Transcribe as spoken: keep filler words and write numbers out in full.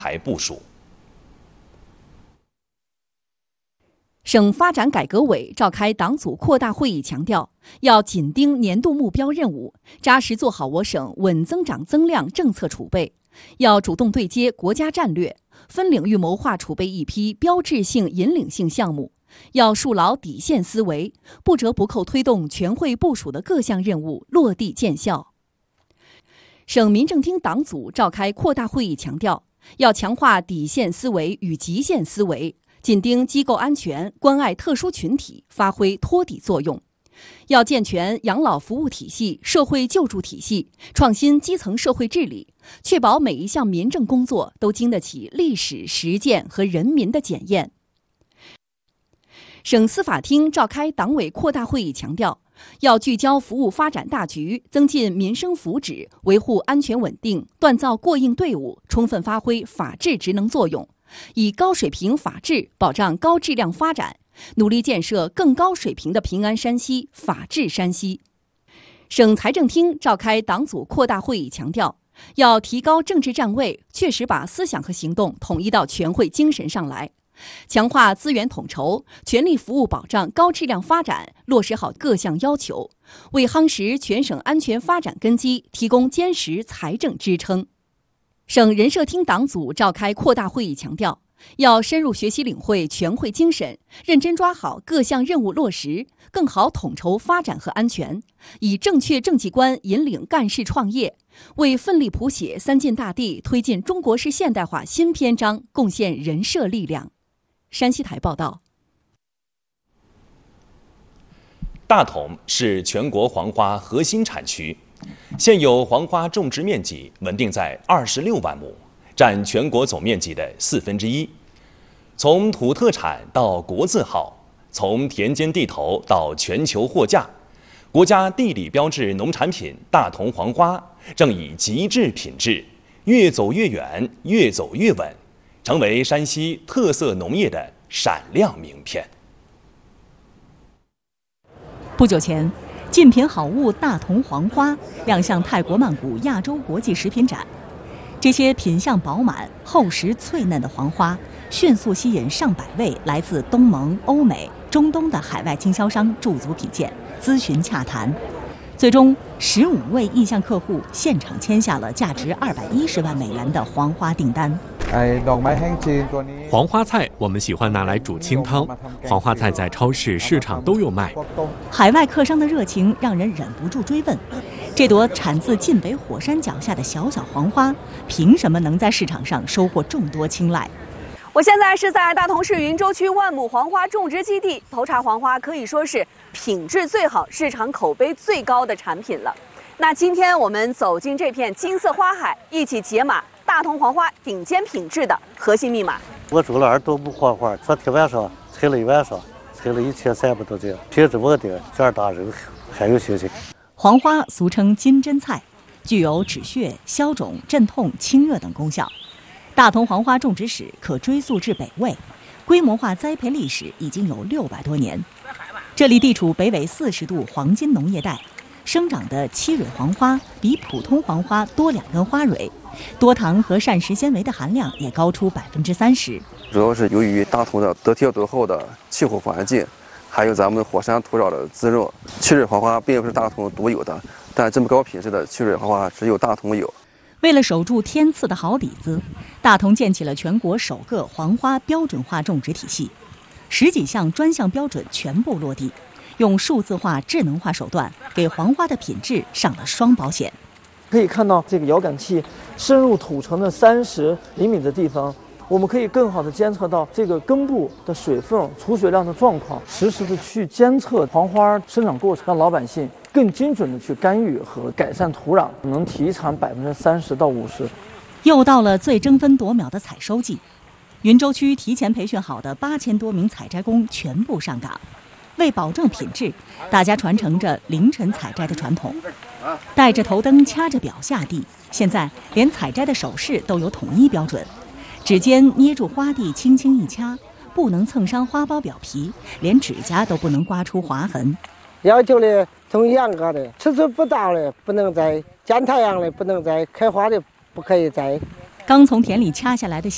台部署。 省发展改革委召开党组扩大会议，强调要紧盯年度目标任务，扎实做好我省稳增长增量政策储备，要主动对接国家战略，分领域谋划储备一批标志性引领性项目，要树牢底线思维，不折不扣推动全会部署的各项任务落地见效。省民政厅党组召开扩大会议，强调要强化底线思维与极限思维，紧盯机构安全，关爱特殊群体，发挥托底作用。要健全养老服务体系、社会救助体系，创新基层社会治理，确保每一项民政工作都经得起历史实践和人民的检验。省司法厅召开党委扩大会议，强调要聚焦服务发展大局，增进民生福祉，维护安全稳定，锻造过硬队伍，充分发挥法治职能作用，以高水平法治保障高质量发展，努力建设更高水平的平安山西、法治山西。省财政厅召开党组扩大会议，强调要提高政治站位，确实把思想和行动统一到全会精神上来，强化资源统筹，全力服务保障高质量发展，落实好各项要求，为夯实全省安全发展根基提供坚实财政支撑。省人社厅党组召开扩大会议，强调要深入学习领会全会精神，认真抓好各项任务落实，更好统筹发展和安全，以正确政绩观引领干事创业，为奋力谱写三晋大地、推进中国式现代化新篇章贡献人社力量。山西台报道。 大同是全国黄花核心产区，现有黄花种植面积稳定在二十六万亩，占全国总面积的四分之一。从土特产到国字号，从田间地头到全球货架，国家地理标志农产品大同黄花正以极致品质越走越远，越走越稳，成为山西特色农业的闪亮名片。 不久前，竞品好物大同黄花亮相泰国曼谷亚洲国际食品展。这些品相饱满、厚实脆嫩的黄花，迅速吸引上百位来自东盟、欧美、中东的海外经销商驻足品鉴、咨询洽谈。最终，十五位意向客户现场签下了价值二百一十万美元的黄花订单。 黄花菜我们喜欢拿来煮清汤，黄花菜在超市、市场都有卖。 海外客商的热情让人忍不住追问：这朵产自晋北火山脚下的小小黄花，凭什么能在市场上收获众多青睐？ 我现在是在大同市云州区万亩黄花种植基地，头茬黄花可以说是品质最好、市场口碑最高的产品了。那今天我们走进这片金色花海，一起解码大同黄花顶尖品质的核心密码。 我种了二多亩黄花，昨天晚上采了一晚上，采了一千三百多斤，品质稳定，卷大肉，还有信心。 黄花俗称金针菜，具有止血、消肿、镇痛、清热等功效。大同黄花种植史可追溯至北魏，规模化栽培历史已经有六百多年。这里地处北纬四十度黄金农业带，生长的七蕊黄花比普通黄花多两根花蕊，多糖和膳食纤维的含量也高出百分之三十。 主要是由于大同的得天独厚的气候环境，还有咱们火山土壤的滋润，七蕊黄花并不是大同独有的，但这么高品质的七蕊黄花只有大同有。 为了守住天赐的好底子，大同建起了全国首个黄花标准化种植体系，十几项专项标准全部落地，用数字化、智能化手段给黄花的品质上了双保险。 可以看到这个遥感器深入土层的三十厘米的地方，我们可以更好的监测到这个根部的水分、储水量的状况，实时的去监测黄花生长过程，让老百姓更精准的去干预和改善土壤，能提产百分之三十到五十。 又到了最争分夺秒的采收季，云州区提前培训好的八千多名采摘工全部上岗。为保证品质，大家传承着凌晨采摘的传统，带着头灯掐着表下地。现在连采摘的手势都有统一标准，指尖捏住花蒂，轻轻一掐，不能蹭伤花苞表皮，连指甲都不能刮出划痕。 要求的从严格的，尺寸不到的不能摘，见太阳的不能摘，开花的不可以摘。 刚从田里掐下来的